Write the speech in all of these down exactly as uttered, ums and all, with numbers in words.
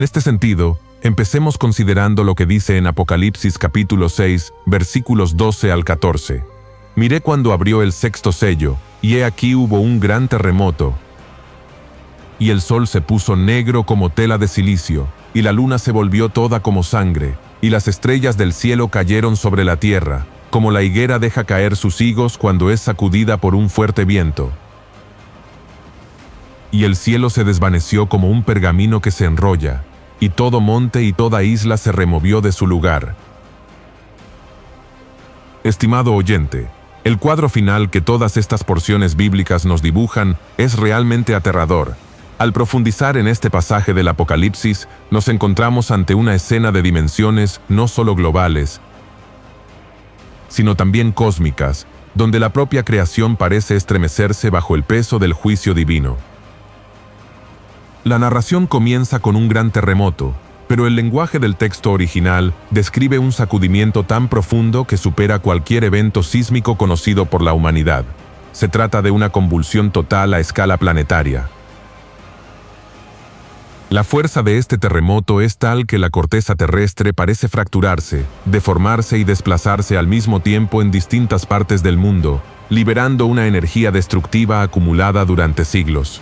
En este sentido, empecemos considerando lo que dice en Apocalipsis capítulo seis, versículos doce al catorce. Miré cuando abrió el sexto sello, y he aquí hubo un gran terremoto, y el sol se puso negro como tela de cilicio, y la luna se volvió toda como sangre, y las estrellas del cielo cayeron sobre la tierra, como la higuera deja caer sus higos cuando es sacudida por un fuerte viento. Y el cielo se desvaneció como un pergamino que se enrolla, y todo monte y toda isla se removió de su lugar. Estimado oyente, el cuadro final que todas estas porciones bíblicas nos dibujan es realmente aterrador. Al profundizar en este pasaje del Apocalipsis, nos encontramos ante una escena de dimensiones no solo globales, sino también cósmicas, donde la propia creación parece estremecerse bajo el peso del juicio divino. La narración comienza con un gran terremoto, pero el lenguaje del texto original describe un sacudimiento tan profundo que supera cualquier evento sísmico conocido por la humanidad. Se trata de una convulsión total a escala planetaria. La fuerza de este terremoto es tal que la corteza terrestre parece fracturarse, deformarse y desplazarse al mismo tiempo en distintas partes del mundo, liberando una energía destructiva acumulada durante siglos.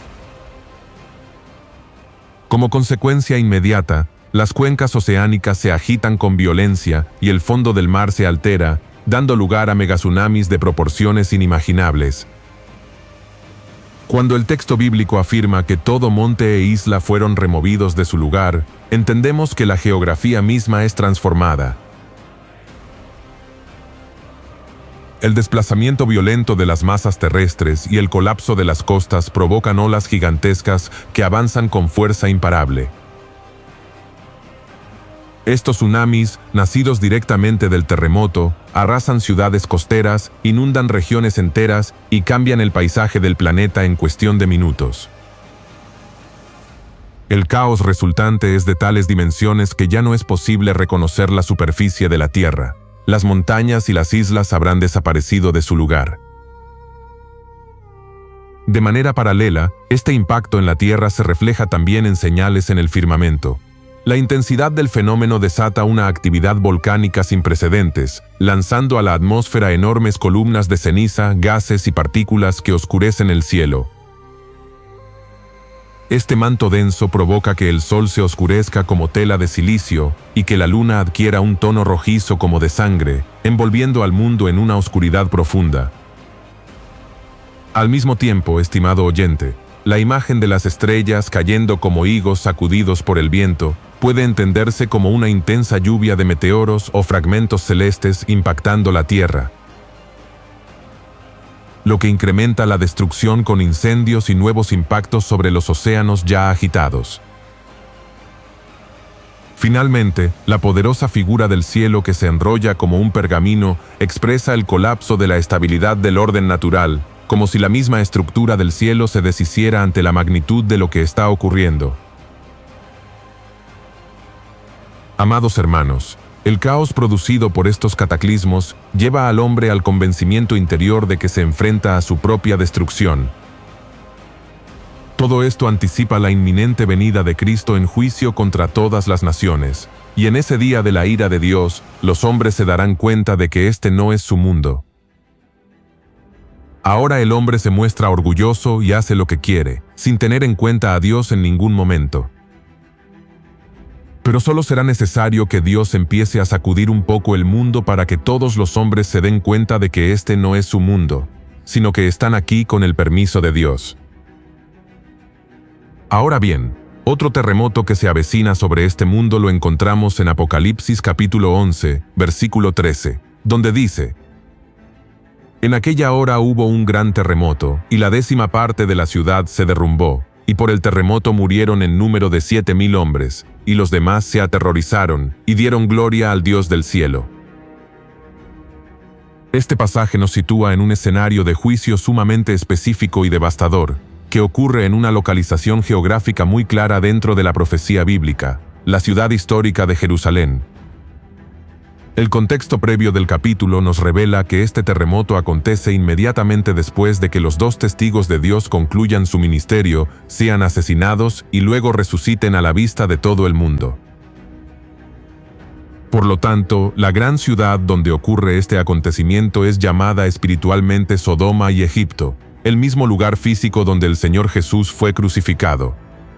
Como consecuencia inmediata, las cuencas oceánicas se agitan con violencia y el fondo del mar se altera, dando lugar a megatsunamis de proporciones inimaginables. Cuando el texto bíblico afirma que todo monte e isla fueron removidos de su lugar, entendemos que la geografía misma es transformada. El desplazamiento violento de las masas terrestres y el colapso de las costas provocan olas gigantescas que avanzan con fuerza imparable. Estos tsunamis, nacidos directamente del terremoto, arrasan ciudades costeras, inundan regiones enteras y cambian el paisaje del planeta en cuestión de minutos. El caos resultante es de tales dimensiones que ya no es posible reconocer la superficie de la Tierra. Las montañas y las islas habrán desaparecido de su lugar. De manera paralela, este impacto en la Tierra se refleja también en señales en el firmamento. La intensidad del fenómeno desata una actividad volcánica sin precedentes, lanzando a la atmósfera enormes columnas de ceniza, gases y partículas que oscurecen el cielo. Este manto denso provoca que el sol se oscurezca como tela de silicio y que la luna adquiera un tono rojizo como de sangre, envolviendo al mundo en una oscuridad profunda. Al mismo tiempo, estimado oyente, la imagen de las estrellas cayendo como higos sacudidos por el viento puede entenderse como una intensa lluvia de meteoros o fragmentos celestes impactando la Tierra, lo que incrementa la destrucción con incendios y nuevos impactos sobre los océanos ya agitados. Finalmente, la poderosa figura del cielo que se enrolla como un pergamino expresa el colapso de la estabilidad del orden natural, como si la misma estructura del cielo se deshiciera ante la magnitud de lo que está ocurriendo. Amados hermanos, el caos producido por estos cataclismos lleva al hombre al convencimiento interior de que se enfrenta a su propia destrucción. Todo esto anticipa la inminente venida de Cristo en juicio contra todas las naciones, y en ese día de la ira de Dios, los hombres se darán cuenta de que este no es su mundo. Ahora el hombre se muestra orgulloso y hace lo que quiere, sin tener en cuenta a Dios en ningún momento. Pero solo será necesario que Dios empiece a sacudir un poco el mundo para que todos los hombres se den cuenta de que este no es su mundo, sino que están aquí con el permiso de Dios. Ahora bien, otro terremoto que se avecina sobre este mundo lo encontramos en Apocalipsis capítulo once, versículo trece, donde dice: En aquella hora hubo un gran terremoto, y la décima parte de la ciudad se derrumbó, y por el terremoto murieron en número de siete mil hombres, y los demás se aterrorizaron, y dieron gloria al Dios del cielo. Este pasaje nos sitúa en un escenario de juicio sumamente específico y devastador, que ocurre en una localización geográfica muy clara dentro de la profecía bíblica, la ciudad histórica de Jerusalén. El contexto previo del capítulo nos revela que este terremoto acontece inmediatamente después de que los dos testigos de Dios concluyan su ministerio, sean asesinados y luego resuciten a la vista de todo el mundo. Por lo tanto, la gran ciudad donde ocurre este acontecimiento es llamada espiritualmente Sodoma y Egipto, el mismo lugar físico donde el Señor Jesús fue crucificado.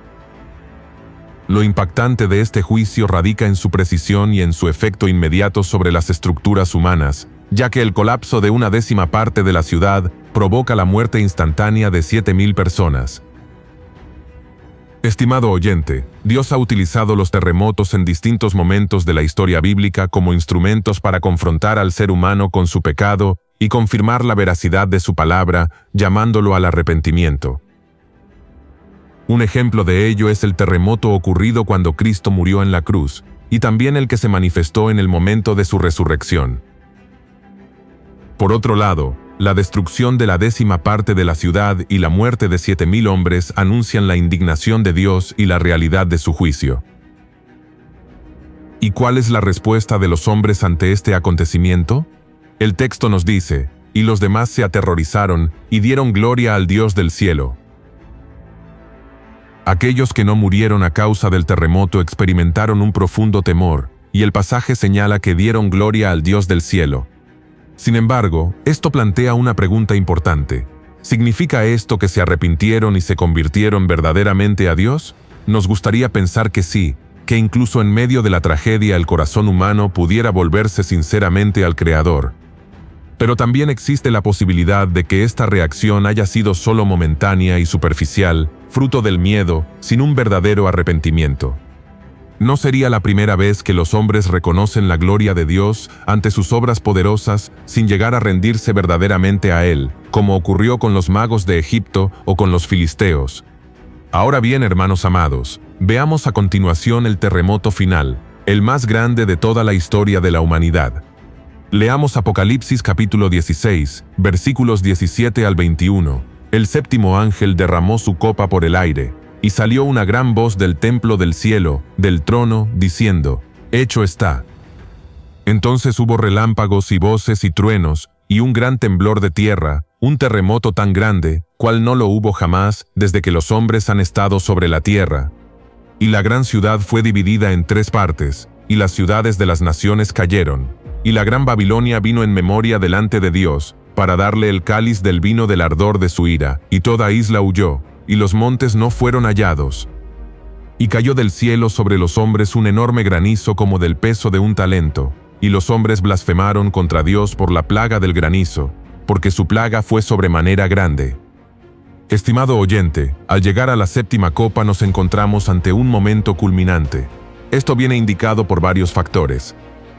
Lo impactante de este juicio radica en su precisión y en su efecto inmediato sobre las estructuras humanas, ya que el colapso de una décima parte de la ciudad provoca la muerte instantánea de siete mil personas. Estimado oyente, Dios ha utilizado los terremotos en distintos momentos de la historia bíblica como instrumentos para confrontar al ser humano con su pecado y confirmar la veracidad de su palabra, llamándolo al arrepentimiento. Un ejemplo de ello es el terremoto ocurrido cuando Cristo murió en la cruz, y también el que se manifestó en el momento de su resurrección. Por otro lado, la destrucción de la décima parte de la ciudad y la muerte de siete mil hombres anuncian la indignación de Dios y la realidad de su juicio. ¿Y cuál es la respuesta de los hombres ante este acontecimiento? El texto nos dice, y los demás se aterrorizaron y dieron gloria al Dios del cielo. Aquellos que no murieron a causa del terremoto experimentaron un profundo temor, y el pasaje señala que dieron gloria al Dios del cielo. Sin embargo, esto plantea una pregunta importante. ¿Significa esto que se arrepintieron y se convirtieron verdaderamente a Dios? Nos gustaría pensar que sí, que incluso en medio de la tragedia el corazón humano pudiera volverse sinceramente al Creador. Pero también existe la posibilidad de que esta reacción haya sido solo momentánea y superficial, fruto del miedo, sin un verdadero arrepentimiento. No sería la primera vez que los hombres reconocen la gloria de Dios ante sus obras poderosas sin llegar a rendirse verdaderamente a Él, como ocurrió con los magos de Egipto o con los filisteos. Ahora bien, hermanos amados, veamos a continuación el terremoto final, el más grande de toda la historia de la humanidad. Leamos Apocalipsis capítulo dieciséis, versículos diecisiete al veintiuno. El séptimo ángel derramó su copa por el aire, y salió una gran voz del templo del cielo, del trono, diciendo, «Hecho está». Entonces hubo relámpagos y voces y truenos, y un gran temblor de tierra, un terremoto tan grande, cual no lo hubo jamás desde que los hombres han estado sobre la tierra. Y la gran ciudad fue dividida en tres partes, y las ciudades de las naciones cayeron. Y la gran Babilonia vino en memoria delante de Dios, para darle el cáliz del vino del ardor de su ira, y toda isla huyó, y los montes no fueron hallados. Y cayó del cielo sobre los hombres un enorme granizo como del peso de un talento, y los hombres blasfemaron contra Dios por la plaga del granizo, porque su plaga fue sobremanera grande. Estimado oyente, al llegar a la séptima copa nos encontramos ante un momento culminante. Esto viene indicado por varios factores.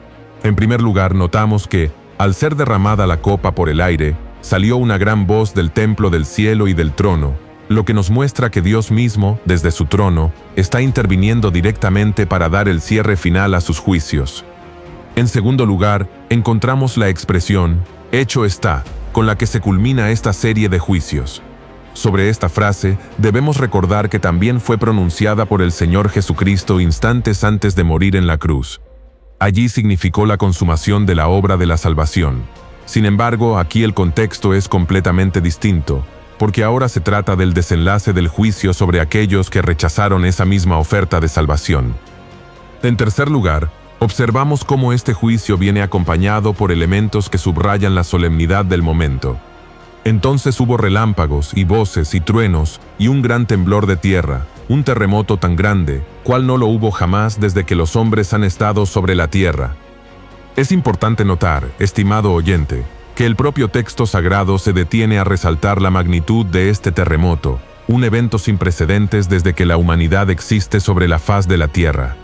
En primer lugar, notamos que, al ser derramada la copa por el aire, salió una gran voz del templo del cielo y del trono, lo que nos muestra que Dios mismo, desde su trono, está interviniendo directamente para dar el cierre final a sus juicios. En segundo lugar, encontramos la expresión, «Hecho está», con la que se culmina esta serie de juicios. Sobre esta frase, debemos recordar que también fue pronunciada por el Señor Jesucristo instantes antes de morir en la cruz. Allí significó la consumación de la obra de la salvación. Sin embargo, aquí el contexto es completamente distinto, porque ahora se trata del desenlace del juicio sobre aquellos que rechazaron esa misma oferta de salvación. En tercer lugar, observamos cómo este juicio viene acompañado por elementos que subrayan la solemnidad del momento. Entonces hubo relámpagos y voces y truenos y un gran temblor de tierra, un terremoto tan grande, cual no lo hubo jamás desde que los hombres han estado sobre la tierra. Es importante notar, estimado oyente, que el propio texto sagrado se detiene a resaltar la magnitud de este terremoto, un evento sin precedentes desde que la humanidad existe sobre la faz de la tierra.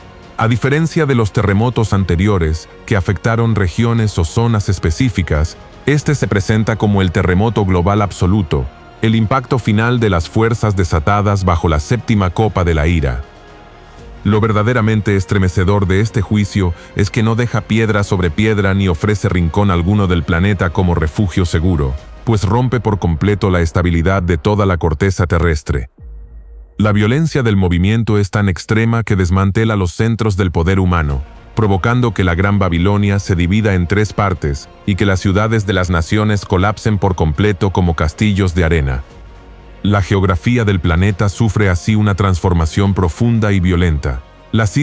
A diferencia de los terremotos anteriores, que afectaron regiones o zonas específicas, este se presenta como el terremoto global absoluto, el impacto final de las fuerzas desatadas bajo la séptima copa de la ira. Lo verdaderamente estremecedor de este juicio es que no deja piedra sobre piedra ni ofrece rincón alguno del planeta como refugio seguro, pues rompe por completo la estabilidad de toda la corteza terrestre. La violencia del movimiento es tan extrema que desmantela los centros del poder humano, provocando que la Gran Babilonia se divida en tres partes y que las ciudades de las naciones colapsen por completo como castillos de arena. La geografía del planeta sufre así una transformación profunda y violenta. Las